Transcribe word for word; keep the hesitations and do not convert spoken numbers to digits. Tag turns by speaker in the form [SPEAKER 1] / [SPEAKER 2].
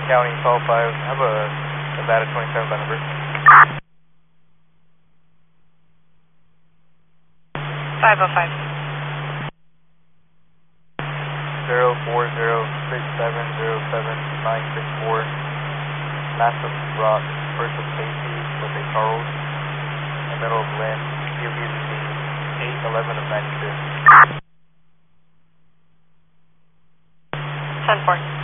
[SPEAKER 1] County, call five. I have a Nevada twenty-seven by number.
[SPEAKER 2] five oh five.
[SPEAKER 1] zero four zero six seven zero seven nine six four. Massive rock, first of Casey with a Charles, in the middle of Lynn. You'll be using eight eleven of ninety-two.
[SPEAKER 2] ten four.